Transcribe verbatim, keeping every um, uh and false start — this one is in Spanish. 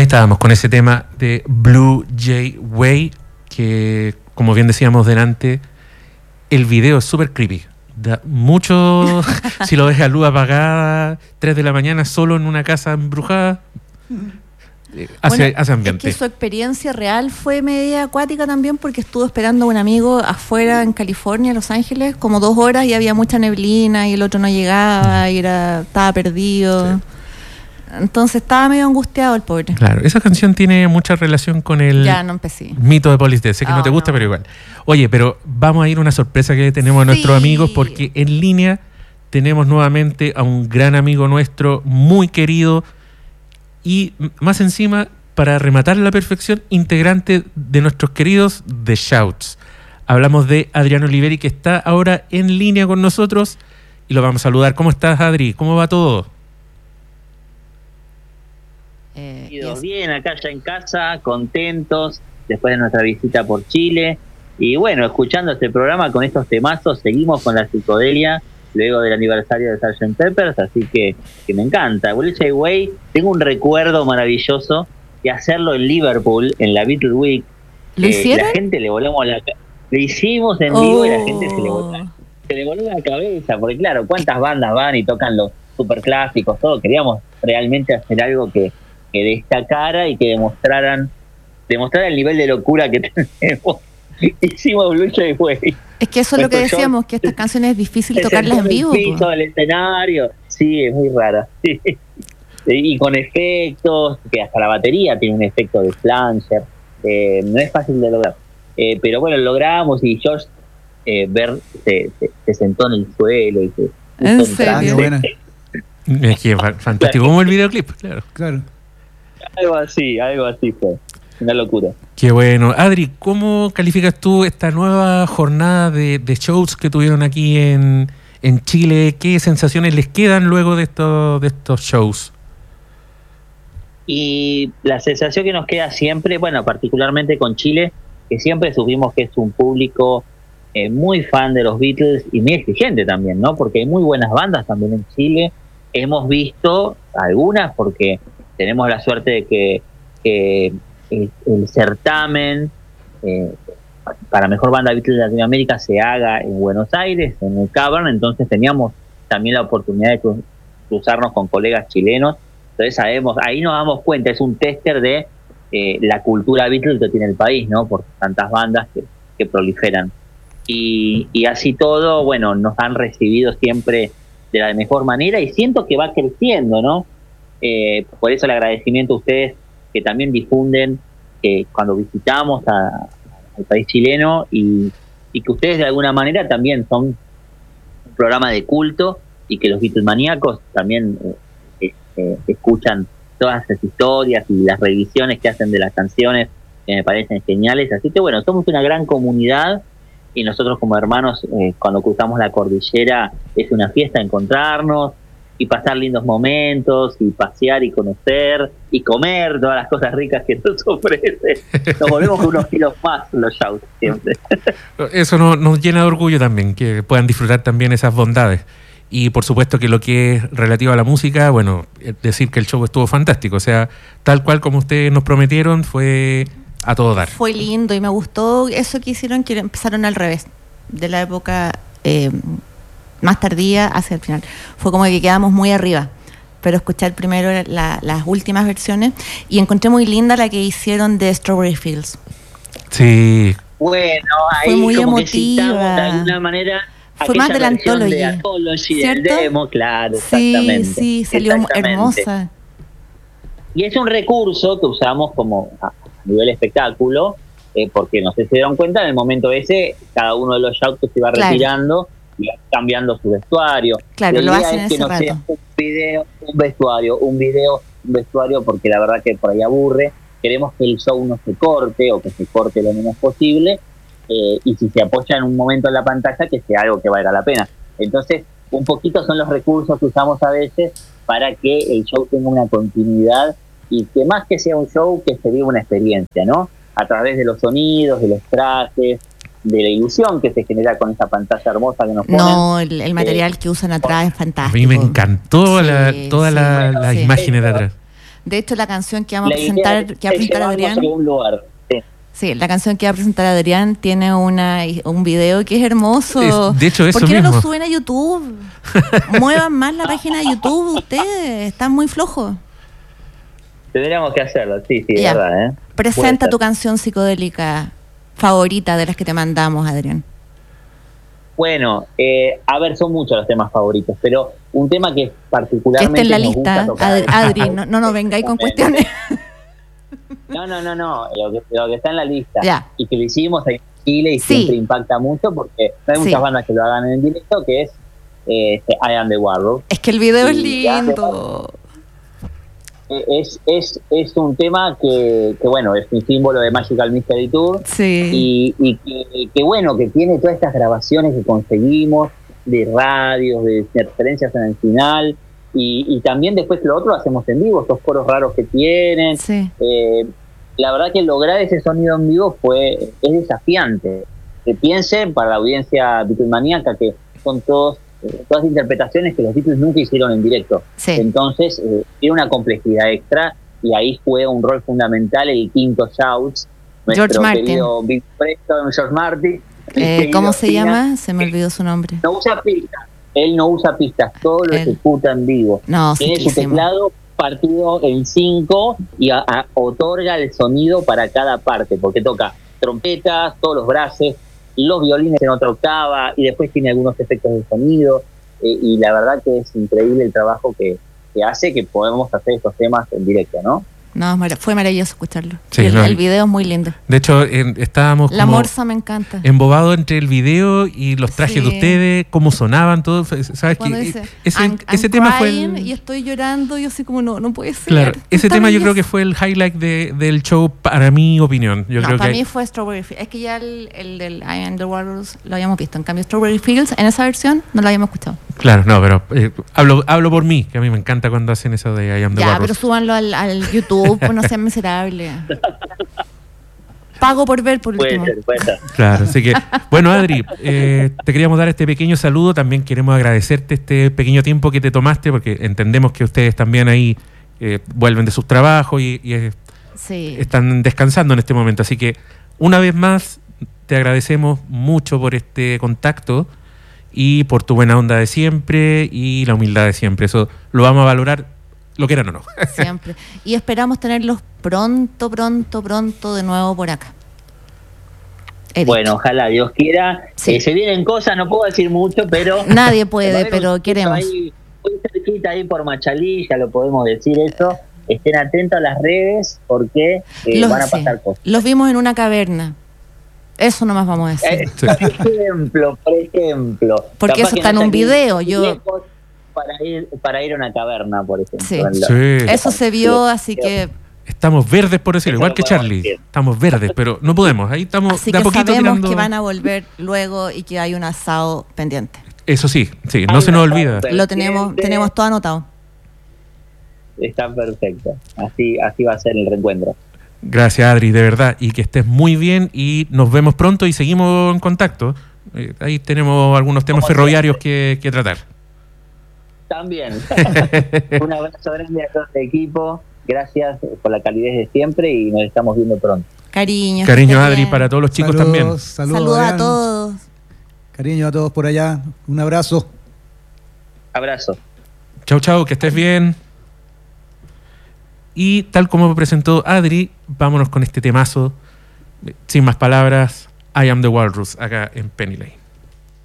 Ahí estábamos con ese tema de Blue Jay Way, que como bien decíamos delante, el video es súper creepy. Da mucho, si lo ves a luz apagada, tres de la mañana solo en una casa embrujada, eh, hace, bueno, hace ambiente. Es que su experiencia real fue media acuática también, porque estuvo esperando a un amigo afuera en California, Los Ángeles, como dos horas y había mucha neblina y el otro no llegaba y era, estaba perdido. Sí. Entonces estaba medio angustiado el pobre. Claro, esa canción tiene mucha relación con el ya, no empecé. mito de Police Death. Sé que oh, no te gusta, no. Pero igual. Oye, pero vamos a ir a una sorpresa que tenemos a nuestros sí. amigos, porque en línea tenemos nuevamente a un gran amigo nuestro, muy querido, y más encima, para rematar la perfección, integrante de nuestros queridos The Shouts. Hablamos de Adrián Oliveri, que está ahora en línea con nosotros, y lo vamos a saludar. ¿Cómo estás, Adri? ¿Cómo va todo? Eh, bien, acá ya en casa, contentos después de nuestra visita por Chile y bueno, escuchando este programa con estos temazos, seguimos con la psicodelia luego del aniversario de sergeant Pepper's, así que, que me encanta. Blue Jay Way, tengo un recuerdo maravilloso de hacerlo en Liverpool, en la Beatle Week. ¿Lo eh, hicieron? La gente le volamos la lo hicimos en vivo oh. y la gente se le voló, se le voló la cabeza, porque claro, cuántas bandas van y tocan los superclásicos, todo, queríamos realmente hacer algo que que destacara y que demostraran demostrara el nivel de locura que tenemos. Hicimos Blue Jay Way. Es que eso es lo que decíamos, que estas canciones es difícil tocarlas en vivo. El piso del escenario, sí, es muy rara. Sí. Y con efectos, que hasta la batería tiene un efecto de flanger. Eh, no es fácil de lograr. Eh, pero bueno, lo logramos y George eh, ver, se, se, se sentó en el suelo. Y se, ¿En serio? Buena. Es que fantástico, como el videoclip, claro. Claro. Algo así, algo así fue. Una locura. Qué bueno. Adri, ¿cómo calificas tú esta nueva jornada de, de shows que tuvieron aquí en, en Chile? ¿Qué sensaciones les quedan luego de, esto, de estos shows? Y la sensación que nos queda siempre, bueno, particularmente con Chile, que siempre supimos que es un público eh, muy fan de los Beatles y muy exigente también, ¿no? Porque hay muy buenas bandas también en Chile. Hemos visto algunas porque tenemos la suerte de que, que el, el certamen eh, para mejor banda Beatles de Latinoamérica se haga en Buenos Aires, en el Cavern, entonces teníamos también la oportunidad de cru- cruzarnos con colegas chilenos, entonces sabemos, ahí nos damos cuenta, es un tester de eh, la cultura Beatles que tiene el país, ¿no? Por tantas bandas que, que proliferan. Y, y así todo, bueno, nos han recibido siempre de la mejor manera y siento que va creciendo, ¿no? Eh, por eso el agradecimiento a ustedes que también difunden eh, cuando visitamos a, al país chileno y, y que ustedes de alguna manera también son un programa de culto y que los Beatlemaníacos también eh, eh, escuchan todas esas historias y las revisiones que hacen de las canciones que me parecen geniales. Así que bueno, somos una gran comunidad y nosotros como hermanos eh, cuando cruzamos la cordillera es una fiesta encontrarnos y pasar lindos momentos, y pasear y conocer, y comer todas las cosas ricas que nos ofrece. Nos volvemos con unos kilos más los shows siempre. Eso nos, nos llena de orgullo también, que puedan disfrutar también esas bondades. Y por supuesto que lo que es relativo a la música, bueno, decir que el show estuvo fantástico. O sea, tal cual como ustedes nos prometieron, fue a todo dar. Fue lindo y me gustó eso que hicieron, que empezaron al revés, de la época... Eh, más tardía hacia el final. Fue como que quedamos muy arriba, pero escuchar primero la, las últimas versiones y encontré muy linda la que hicieron de Strawberry Fields. Sí. Bueno, ahí fue muy como emotiva. Que de alguna manera fue más de la Anthology. De Anthology del demo, claro, sí, exactamente. Sí, salió hermosa. Y es un recurso que usamos como a nivel espectáculo, eh, porque no sé si se dieron cuenta, en el momento ese, cada uno de los shouts se iba claro. retirando y cambiando su vestuario. Claro, el lo hacen en que ese no rato. Sea un video, un vestuario, un video, un vestuario, porque la verdad que por ahí aburre. Queremos que el show no se corte o que se corte lo menos posible. Eh, y si se apoya en un momento en la pantalla, que sea algo que valga la pena. Entonces, un poquito son los recursos que usamos a veces para que el show tenga una continuidad y que más que sea un show, que se viva una experiencia, ¿no? A través de los sonidos, de los trajes, de la ilusión que se genera con esa pantalla hermosa que nos ponen. No, el, el material eh, que usan atrás es fantástico. A mí me encantó sí, la, todas sí, la, bueno, las sí. imágenes de atrás. De hecho, la canción que vamos La a presentar, idea que va a es presentar llevarnos Adrián. a algún lugar. Sí. Sí, la canción que va a presentar Adrián tiene una un video que es hermoso. Es- de hecho, eso ¿Por qué no mismo. lo suben a YouTube? Muevan más la página de YouTube, ustedes están muy flojos. Tendríamos que hacerlo, sí, sí, es Ya. verdad. ¿eh? Presenta Puede tu ser. canción psicodélica favorita de las que te mandamos, Adrián. Bueno, eh, a ver, son muchos los temas favoritos, pero un tema que Que particularmente esté en la nos gusta lista, tocar. Ad- Adri, no, no nos vengáis con cuestiones. No, no, no, no, lo que, lo que está en la lista. Ya. Y que lo hicimos en Chile y Sí. siempre impacta mucho porque no hay Sí. muchas bandas que lo hagan en directo, que es eh, este, I Am The Wardrobe. Es que el video es Sí, ya, lindo. Eh, Es, es, es un tema que, que, bueno, es un símbolo de Magical Mystery Tour. Sí. Y, y que, que, bueno, que tiene todas estas grabaciones que conseguimos de radios, de referencias en el final, y, y también después lo otro lo hacemos en vivo, estos coros raros que tienen. Sí. Eh, la verdad que lograr ese sonido en vivo fue es desafiante. Que piensen, para la audiencia beatlemaníaca, que son todos eh, todas interpretaciones que los Beatles nunca hicieron en directo. Sí. Entonces, eh, tiene una complejidad extra, y ahí juega un rol fundamental el quinto Shouts, nuestro George Martin. querido Big Preston, George Martin. Eh, querido ¿Cómo se Tina, llama? Se me olvidó su nombre. No usa pistas, él no usa pistas, todo lo Él. ejecuta en vivo. No, Tiene su siquísimo. teclado partido en cinco y a- a- otorga el sonido para cada parte, porque toca trompetas, todos los brases, los violines en otra octava, y después tiene algunos efectos de sonido, eh, y la verdad que es increíble el trabajo que, que hace que podemos hacer estos temas en directo, ¿no? No, mara- fue maravilloso escucharlo. Sí, Y el, no, el y- video es muy lindo. De hecho, en- estábamos La como morsa me encanta. embobados entre el video y los trajes Sí. de ustedes, cómo sonaban, todo. ¿Sabes Cuando qué? dice, Ese, "I'm- ese I'm tema fue crying", el... y estoy llorando, yo así como, no, no puede ser. Claro, ese Tanta tema yo belleza. creo que fue el highlight de- del show, para mi opinión. Yo no, creo para que mí fue Strawberry Fields. Es que ya el, el del I Am The Walrus lo habíamos visto. En cambio, Strawberry Fields, en esa versión, no lo habíamos escuchado. Claro, no, pero eh, hablo, hablo por mí, que a mí me encanta cuando hacen eso de I Am The Ya, Walrus. pero súbanlo al, al YouTube, pues no sean miserables. Pago por ver, por Puede último. ser, puede ser. Claro, así que, bueno, Adri, eh, te queríamos dar este pequeño saludo. También queremos agradecerte este pequeño tiempo que te tomaste, porque entendemos que ustedes también ahí eh, vuelven de sus trabajos y, y, eh, Sí. están descansando en este momento. Así que, una vez más, te agradecemos mucho por este contacto y por tu buena onda de siempre y la humildad de siempre. Eso lo vamos a valorar, lo quieran o no. Siempre. Y esperamos tenerlos pronto, pronto, pronto de nuevo por acá. He dicho. Bueno, ojalá Dios quiera. Sí. Eh, se vienen cosas, no puedo decir mucho, pero... Nadie va a puede, haber un pero sitio queremos. Ahí, muy cerquita ahí por Machalí, ya lo podemos decir eso. Estén atentos a las redes porque eh, Los- van a sí. pasar cosas. Los vimos en una caverna. Eso nomás vamos a decir. Eh, Por ejemplo, por ejemplo. Porque Capaz eso que está en no un está aquí video, yo- lejos Para ir, para ir a una caverna, por ejemplo. Sí. en la- Sí. Eso se vio, así que Estamos verdes, por decirlo, Eso igual lo que podemos Charlie. decir. Estamos verdes, pero no podemos. Ahí estamos así de a que poquito sabemos tirando. que van a volver luego y que hay un asado pendiente. Eso sí, sí, no Hay se nos una olvida. pausa. Lo tenemos, Pendiente. tenemos todo anotado. Está perfecto. Así, así va a ser el reencuentro. Gracias, Adri, de verdad. Y que estés muy bien y nos vemos pronto y seguimos en contacto. Eh, ahí tenemos algunos temas Como ferroviarios que, que tratar. También. Un abrazo grande a todo el equipo. Gracias por la calidez de siempre y nos estamos viendo pronto. Cariño. Cariño, que estés Adri, bien. para todos los chicos Saludos, también. Saludos, Saludos a Adrián. todos. Cariño a todos por allá. Un abrazo. Abrazo. Chau, chau, que estés bien. Y tal como presentó Adri, vámonos con este temazo. Sin más palabras, I Am The Walrus, acá en Penny Lane.